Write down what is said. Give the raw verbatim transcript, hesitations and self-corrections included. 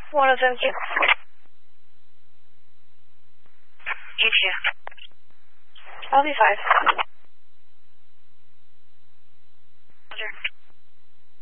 One of them. You too. I'll be fine. Roger.